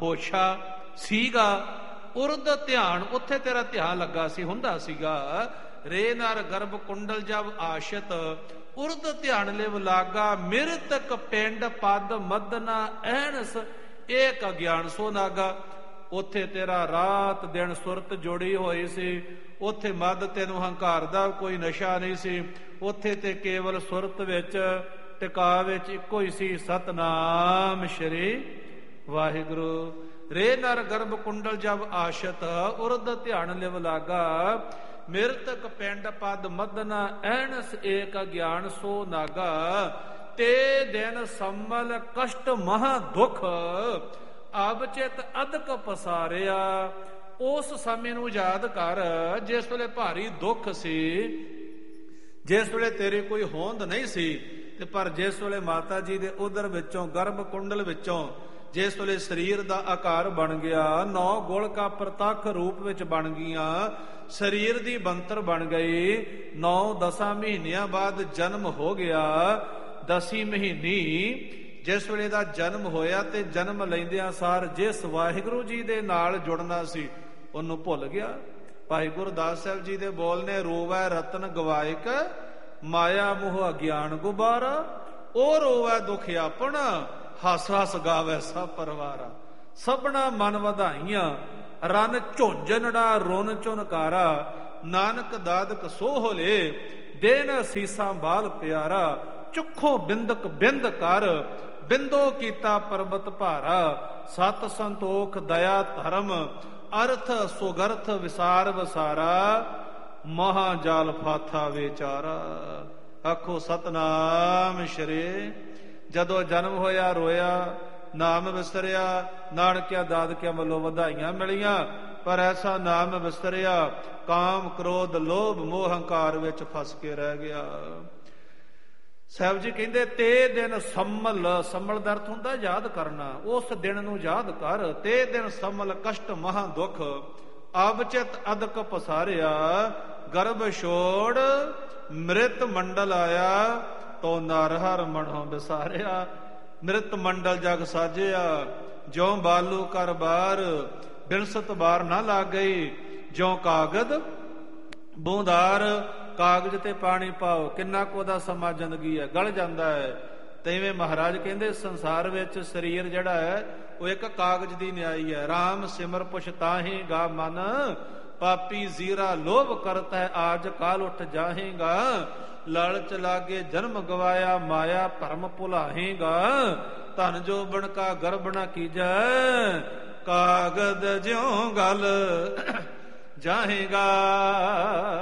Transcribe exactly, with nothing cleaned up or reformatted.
ਹੋਸ਼ਾ ਸੀਗਾ, ਉਰਦ ਧਿਆਨ ਉੱਥੇ ਤੇਰਾ ਧਿਆਨ ਲੱਗਾ ਸੀ, ਹੁੰਦਾ ਸੀਗਾ। ਰੇ ਨਰ ਗਰਭ ਕੁੰਡਲ ਜਬ ਆਸ਼ਿਤ, ਉਰਦ ਧਿਆਨ ਲਿਵ ਲਾਗਾ। ਮਿਰਤਕ ਪਿੰਡ ਪਦ ਮਦਨਾ ਐਨਸ, ਏਕ ਅਗਿਆਨ ਸੋ ਨਾਗਾ। ਉੱਥੇ ਤੇਰਾ ਰਾਤ ਦਿਨ ਸੁਰਤ ਜੋੜੀ ਹੋਈ ਸੀ, ਉੱਥੇ ਮਦ ਤੈਨੂੰ ਹੰਕਾਰ ਦਾ ਕੋਈ ਨਸ਼ਾ ਨਹੀਂ ਸੀ। ਉੱਥੇ ਤੇ ਕੇਵਲ ਸੁਰਤ ਵਿੱਚ ਟਿਕਾ ਵਿੱਚ ਇੱਕੋ ਹੀ ਸੀ, ਸਤਨਾਮ ਸ਼੍ਰੀ ਵਾਹਿਗੁਰੂ। ਰੇ ਨਰ ਗਰਭ ਕੁੰਡਲ ਜਬ ਆਸ਼ਿਤ, ਉਰਦ ਧਿਆਨ ਲਿਵ ਲਾਗਾ। ਮਿਰਤਕ ਪਿੰਡ ਪਦ ਮਦਨਾ ਐਨਸ, ਏਕ ਅਗਿਆਨ ਸੋ ਨਾਗਾ। ਤੇ ਦਿਨ ਸੰਮਲ ਕਸ਼ਟ ਮਹਾ ਦੁਖ, ਅਬ ਚਿਤ ਅਦਕ ਪਸਾਰਿਆ। ਉਸ ਸਮੇਂ ਨੂੰ ਯਾਦ ਕਰ ਜਿਸ ਵੇਲੇ ਭਾਰੀ ਦੁੱਖ ਸੀ, ਜਿਸ ਵੇਲੇ ਤੇਰੀ ਕੋਈ ਹੋਂਦ ਨਹੀਂ ਸੀ, ਤੇ ਪਰ ਜਿਸ ਵੇਲੇ ਮਾਤਾ ਜੀ ਦੇ ਉਦਰ ਵਿੱਚੋਂ ਗਰਭ ਕੁੰਡਲ ਵਿੱਚੋਂ ਜਿਸ ਵੇਲੇ ਸਰੀਰ ਦਾ ਆਕਾਰ ਬਣ ਗਿਆ, ਨੌ ਗੋਲਕਾਂ ਪ੍ਰਤੱਖ ਰੂਪ ਵਿੱਚ ਬਣ ਗਈਆਂ, ਸਰੀਰ ਦੀ ਬੰਤਰ ਬਣ ਗਈ। ਨੌ ਦਸਾਂ ਮਹੀਨਿਆਂ ਬਾਅਦ ਜਨਮ ਹੋ ਗਿਆ। ਦਸੀ ਮਹੀਨੀ ਜਿਸ ਵੇਲੇ ਦਾ ਜਨਮ ਹੋਇਆ, ਤੇ ਜਨਮ ਲੈਂਦਿਆਂ ਸਾਰ ਜਿਸ ਵਾਹਿਗੁਰੂ ਜੀ ਦੇ ਨਾਲ ਜੁੜਨਾ ਸੀ ਉਹਨੂੰ ਭੁੱਲ ਗਿਆ। ਭਾਈ ਗੁਰਦਾਸ ਸਾਹਿਬ ਜੀ ਦੇ ਬੋਲ ਨੇ, ਰੋਵੈ ਰਤਨ ਗਵਾਇਕ, ਮਾਇਆ ਮੋਹ ਅਗਿਆਨ ਗੁਬਾਰਾ। ਉਹ ਰੋਵੈ ਦੁਖ ਆਪਣਾ, ਹੱਸ ਹੱਸ ਗਾਵੇ ਸਭ ਪਰਵਾਰਾ। ਸਭਨਾ ਮਨ ਵਧਾਈਆਂ, ਰਨ ਝੁੰਝਨੜਾ ਰੁਨ ਝੁਨਕਾਰਾ। ਨਾਨਕ ਦਾਦਕ ਸੋਹ ਲੇ, ਦੇਨ ਸੀਸਾਂ ਬਾਲ ਪਿਆਰਾ। ਚੁੱਖੋ ਬਿੰਦਕ ਬਿੰਦ ਕਰ, ਬਿੰਦੋ ਕੀਤਾ ਪਰਬਤ ਭਾਰਾ। ਸਤ ਸੰਤੋਖ ਦਇਆ ਧਰਮ, ਅਰਥ ਸੁਗਰਥ ਵਿਸਾਰ ਵਸਾਰਾ। ਮਹਾ ਜਾਲ ਫਾਥਾ ਵਿਚਾਰਾ। ਆਖੋ ਸਤਨਾਮ ਸ਼੍ਰੀ। ਜਦੋਂ ਜਨਮ ਹੋਇਆ ਰੋਇਆ, ਨਾਮ ਵਿਸਰਿਆ, ਨਾਨਕਿਆਂ ਦਾਦਕਿਆਂ ਵੱਲੋਂ ਵਧਾਈਆਂ ਮਿਲੀਆਂ, ਪਰ ਐਸਾ ਨਾਮ ਵਿਸਰਿਆ, ਕਾਮ ਕ੍ਰੋਧ ਲੋਭ ਮੋਹ ਹੰਕਾਰ ਵਿੱਚ ਫਸ ਕੇ ਰਹਿ ਗਿਆ। ਸਾਹਿਬ ਜੀ ਕਹਿੰਦੇ, ਤੇ ਦਿਨ ਸੰਮਲ, ਸੰਮਲ ਦਾ ਅਰਥ ਹੁੰਦਾ ਯਾਦ ਕਰਨਾ, ਉਸ ਦਿਨ ਨੂੰ ਯਾਦ ਕਰ। ਤੇ ਦਿਨ ਸੰਮਲ ਕਸ਼ਟ ਮਹਾ ਦੁਖ, ਅਬ ਚਿਤ ਅਦਕ ਪਸਾਰਿਆ। ਗਰਭ ਛੋੜ ਮ੍ਰਿਤ ਮੰਡਲ ਆਇਆ, ਤੋ ਨਰ ਹਰ ਮਨੋਂ ਵਿਸਾਰਿਆ। ਮ੍ਰਿਤ ਮੰਡਲ ਜਗ ਸਾਜਿਆ, ਜਿਉ ਬਾਲੂ ਕਰ ਬਾਰ। ਬਿਨਸਤ ਬਾਰ ਨਾ ਲੱਗ ਗਈ, ਜਿਉ ਕਾਗਦ ਬੂੰਦਾਰ। ਕਾਗਜ਼ ਤੇ ਪਾਣੀ ਪਾਓ, ਕਿੰਨਾ ਕੁ ਉਹਦਾ ਸਮਾਂ ਜ਼ਿੰਦਗੀ ਹੈ, ਗਲ ਜਾਂਦਾ ਹੈ। ਤੇਵੇਂ ਮਹਾਰਾਜ ਕਹਿੰਦੇ, ਸੰਸਾਰ ਵਿੱਚ ਸਰੀਰ ਜਿਹੜਾ ਹੈ ਉਹ ਇੱਕ ਕਾਗਜ਼ ਦੀ ਨਿਆਈ ਹੈ। ਰਾਮ ਸਿਮਰ ਪੁਛ ਤਾਹੀ ਗਾ ਮਨ, ਪਾਪੀ ਜ਼ੀਰਾ ਲੋਭ ਕਰਤ ਹੈ, ਆਜ ਕਾਲ ਉੱਠ ਜਾਹੇਗਾ। ਲਾਲਚ ਲਾਗੇ ਜਨਮ ਗਵਾਇਆ, ਮਾਇਆ ਭਰਮ ਭੁਲਾਹੇਗਾ। ਧਨ ਜੋ ਬਣ ਕਾ ਗਰਭ ਨਾ ਕੀਜੈ, ਕਾਗਦ ਜਿਉ ਗਲ ਜਾਹੇਗਾ।